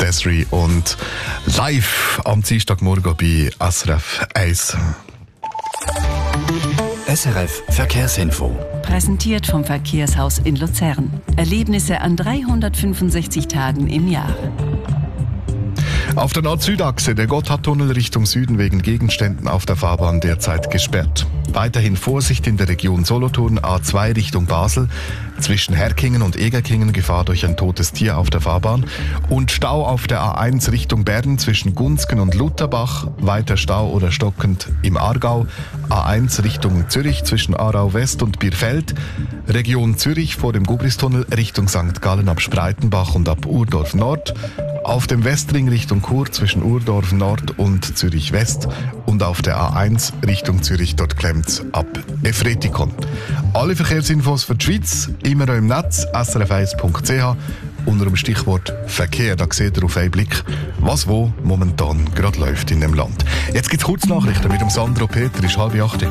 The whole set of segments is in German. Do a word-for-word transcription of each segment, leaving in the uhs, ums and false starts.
Desiree und live am Dienstagmorgen bei S R F eins. S R F Verkehrsinfo. Präsentiert vom Verkehrshaus in Luzern. Erlebnisse an dreihundertfünfundsechzig Tagen im Jahr. Auf der Nord-Süd-Achse der Gotthardtunnel Richtung Süden wegen Gegenständen auf der Fahrbahn derzeit gesperrt. Weiterhin Vorsicht in der Region Solothurn, A zwei Richtung Basel. Zwischen Herkingen und Egerkingen Gefahr durch ein totes Tier auf der Fahrbahn. Und Stau auf der A eins Richtung Bern zwischen Gunzgen und Lutherbach. Weiter Stau oder stockend im Aargau. A eins Richtung Zürich zwischen Aarau West und Bierfeld. Region Zürich vor dem Gubristunnel Richtung Sankt Gallen ab Spreitenbach und ab Urdorf Nord. Auf dem Westring Richtung Chur zwischen Urdorf Nord und Zürich West und auf der A eins Richtung Zürich, dort klemmt's ab Efretikon. Alle Verkehrsinfos für die Schweiz immer noch im Netz s r f eins punkt c h unter dem Stichwort Verkehr. Da seht ihr auf einen Blick, was wo momentan gerade läuft in dem Land. Jetzt gibt's Kurznachrichten mit dem Sandro Peter, ist halb acht.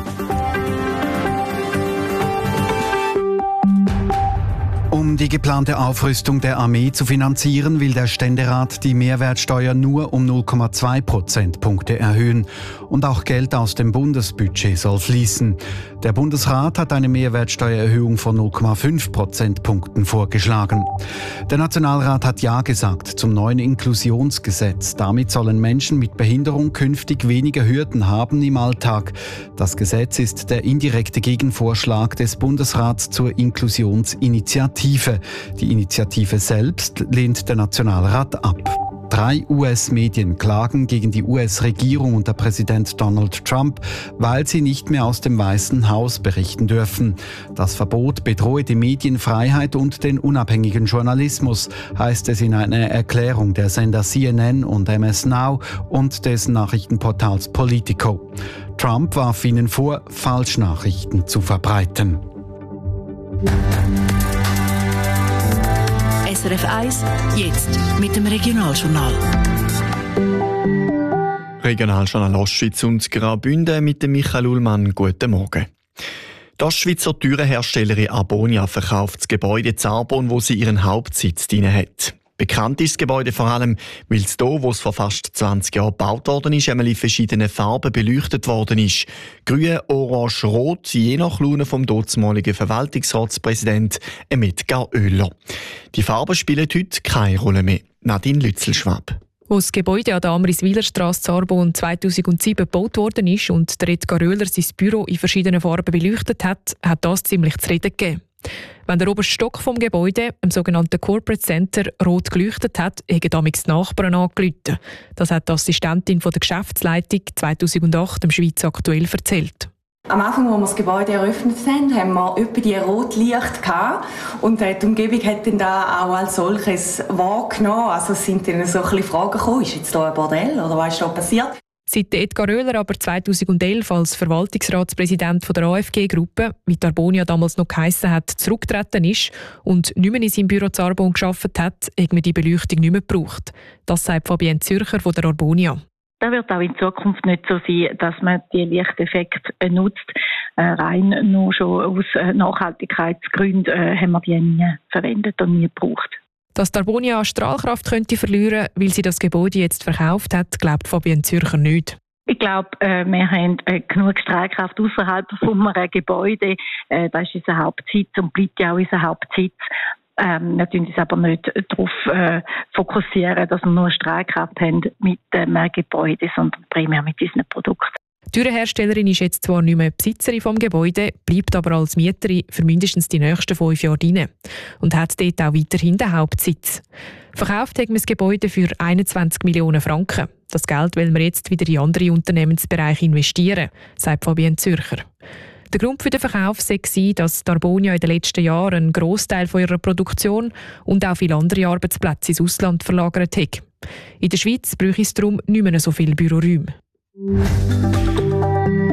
Um die geplante Aufrüstung der Armee zu finanzieren, will der Ständerat die Mehrwertsteuer nur um null Komma zwei Prozentpunkte erhöhen. Und auch Geld aus dem Bundesbudget soll fließen. Der Bundesrat hat eine Mehrwertsteuererhöhung von null Komma fünf Prozentpunkten vorgeschlagen. Der Nationalrat hat Ja gesagt zum neuen Inklusionsgesetz. Damit sollen Menschen mit Behinderung künftig weniger Hürden haben im Alltag. Das Gesetz ist der indirekte Gegenvorschlag des Bundesrats zur Inklusionsinitiative. Die Initiative selbst lehnt der Nationalrat ab. Drei U S-Medien klagen gegen die U S-Regierung unter Präsident Donald Trump, weil sie nicht mehr aus dem Weißen Haus berichten dürfen. Das Verbot bedrohe die Medienfreiheit und den unabhängigen Journalismus, heißt es in einer Erklärung der Sender C N N und M S Now und des Nachrichtenportals Politico. Trump warf ihnen vor, Falschnachrichten zu verbreiten. S R F eins, jetzt mit dem Regionaljournal. Regionaljournal Ostschweiz und Graubünden mit dem Michael Ullmann. Guten Morgen. Die Ostschweizer Türenherstellerin Arbonia verkauft das Gebäude in Arbon, wo sie ihren Hauptsitz drin hat. Bekannt ist das Gebäude vor allem, weil es hier, wo es vor fast zwanzig Jahren gebaut worden ist, einmal in verschiedenen Farben beleuchtet worden ist. Grün, Orange, Rot, je nach Laune vom dortmaligen Verwaltungsratspräsident Edgar Oehler. Die Farben spielen heute keine Rolle mehr. Nadine Lützelschwab. Als das Gebäude an der Amriswilerstrasse in Arbon zweitausendsieben gebaut worden ist und der Edgar Oehler sein Büro in verschiedenen Farben beleuchtet hat, hat das ziemlich zu reden gegeben. Wenn der oberste Stock vom Gebäude, im sogenannten Corporate Center, rot geleuchtet hat, haben damals die Nachbarn angerufen. Das hat die Assistentin von der Geschäftsleitung zweitausendacht dem Schweiz aktuell erzählt. Am Anfang, als wir das Gebäude eröffnet haben, haben wir etwa die Rotlicht gehabt. Und die Umgebung hat dann da auch als solches wahrgenommen. Also es sind dann so ein bisschen Fragen gekommen, ist jetzt hier ein Bordell oder was ist da passiert? Seit Edgar Oehler aber zweitausendelf als Verwaltungsratspräsident der A F G-Gruppe, wie die Arbonia damals noch geheissen hat, zurückgetreten ist und nicht mehr in seinem Büro zu Arbon gearbeitet hat, hat man die Beleuchtung nicht mehr gebraucht. Das sagt Fabienne Zürcher von der Arbonia. Das wird auch in Zukunft nicht so sein, dass man die Lichteffekte nutzt. Äh, rein nur schon aus äh, Nachhaltigkeitsgründen äh, haben wir die nie verwendet und nie gebraucht. Dass die Arbonia an Strahlkraft könnte verlieren, weil sie das Gebäude jetzt verkauft hat, glaubt Fabienne Zürcher nicht. Ich glaube, äh, wir haben äh, genug Strahlkraft außerhalb von einem Gebäude. Äh, das ist unser Hauptsitz und bleibt ja auch unser Hauptsitz. Ähm, wir tun uns aber nicht darauf äh, fokussieren, dass wir nur Strahlkraft haben mit dem äh, Gebäude, sondern primär mit unseren Produkten. Die Türenherstellerin ist jetzt zwar nicht mehr Besitzerin vom Gebäude, bleibt aber als Mieterin für mindestens die nächsten fünf Jahre drin und hat dort auch weiterhin den Hauptsitz. Verkauft haben wir das Gebäude für einundzwanzig Millionen Franken. Das Geld wollen wir jetzt wieder in andere Unternehmensbereiche investieren, sagt Fabienne Zürcher. Der Grund für den Verkauf sei, dass die Arbonia in den letzten Jahren einen Grossteil von ihrer Produktion und auch viele andere Arbeitsplätze ins Ausland verlagert hat. In der Schweiz bräuchte es darum nicht mehr so viele Büroräume.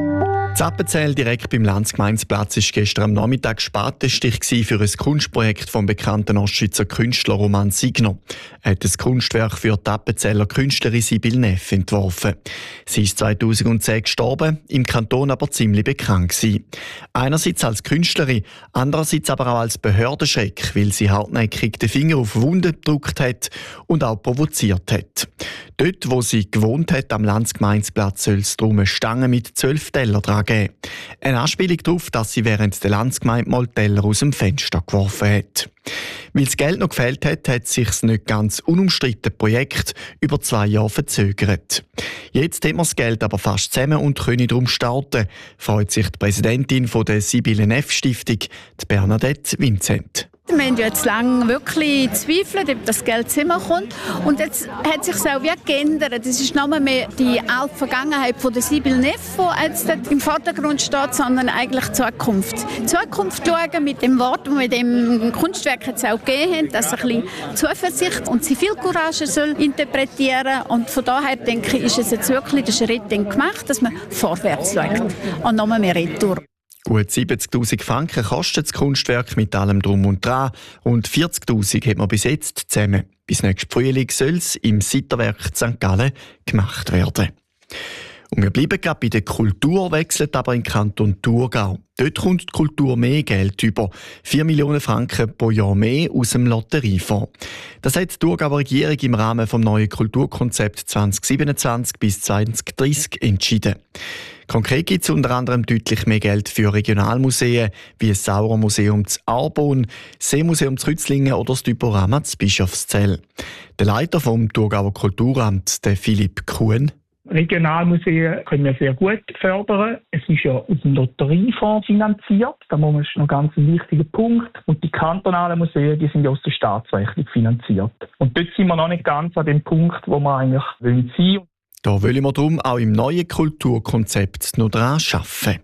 In Appenzell, direkt beim Landsgemeinsplatz, war gestern am Nachmittag Spatenstich für ein Kunstprojekt vom bekannten Ostschweizer Künstler Roman Signer. Er hat das Kunstwerk für die Appenzeller Künstlerin Sibylle Neff entworfen. Sie ist zweitausendzehn gestorben, im Kanton aber ziemlich bekannt gewesen. Einerseits als Künstlerin, andererseits aber auch als Behördenschreck, weil sie hartnäckig den Finger auf Wunden gedrückt hat und auch provoziert hat. Dort, wo sie gewohnt hat, am Landsgemeinsplatz, soll es darum eine Stange mit zwölf Teller dran geben. Eine Anspielung darauf, dass sie während der Landsgemeinde mal Teller aus dem Fenster geworfen hat. Weil das Geld noch gefehlt hat, hat sich das nicht ganz unumstrittene Projekt über zwei Jahre verzögert. Jetzt haben wir das Geld aber fast zusammen und können darum starten, freut sich die Präsidentin von der Sibylle Neff Stiftung, die Bernadette Vincent. Wir haben jetzt lange wirklich gezweifelt, ob das Geld zusammenkommt. Und jetzt hat sich auch wirklich geändert. Es ist nicht mehr die alte Vergangenheit von der Sibylle Neff, die jetzt im Vordergrund steht, sondern eigentlich die Zukunft. Die Zukunft schauen mit dem Wort, das wir mit dem Kunstwerk jetzt auch gegeben haben, dass ein bisschen Zuversicht und Zivilcourage soll interpretieren. Und von daher denke ich, ist es jetzt wirklich der Schritt gemacht, dass man vorwärts schaut und noch mehr retour. Gut siebzigtausend Franken kostet das Kunstwerk mit allem Drum und Dran. Rund vierzigtausend hat man bis jetzt zusammen. Bis nächsten Frühling soll es im Sitterwerk Sankt Gallen gemacht werden. Und wir bleiben gerade bei der Kultur, wechseln aber in den Kanton Thurgau. Dort kommt die Kultur mehr Geld über. vier Millionen Franken pro Jahr mehr aus dem Lotteriefonds. Das hat die Thurgauer Regierung im Rahmen des neuen Kulturkonzepts zwanzig siebenundzwanzig bis zwanzig dreissig entschieden. Konkret gibt es unter anderem deutlich mehr Geld für Regionalmuseen wie das Sauermuseum zu Arbon, das Seemuseum zu Rützlingen oder das Typorama zu Bischofszell. Der Leiter vom Thurgauer Kulturamt, der Philipp Kuhn. Regionalmuseen können wir sehr gut fördern. Es ist ja aus dem Lotteriefonds finanziert. Da ist noch ganz ein wichtiger Punkt. Und die kantonalen Museen, die sind ja aus der Staatsrechnung finanziert. Und dort sind wir noch nicht ganz an dem Punkt, wo wir eigentlich sein wollen. Da wollen wir darum auch im neuen Kulturkonzept noch dran arbeiten.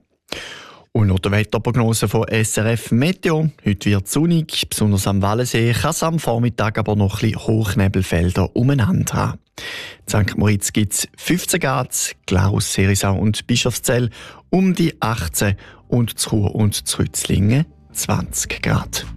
Und noch die Wetterprognose von S R F Meteo. Heute wird es sonnig, besonders am Wallensee kann es am Vormittag aber noch ein bisschen Hochnebelfelder umeinander haben. In Sankt Moritz gibt es fünfzehn Grad, Glarus, Serisau und Bischofszell um die achtzehn und zu Chur und zu Rützlingen zwanzig Grad.